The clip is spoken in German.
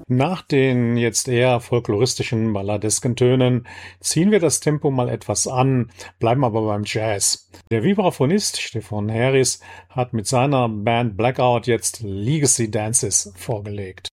Nach den jetzt eher folkloristischen, balladesken Tönen ziehen wir das Tempo mal etwas an, bleiben aber beim Jazz. Der Vibraphonist Stefan Harris hat mit seiner Band Blackout jetzt Legacy Dances vorgelegt.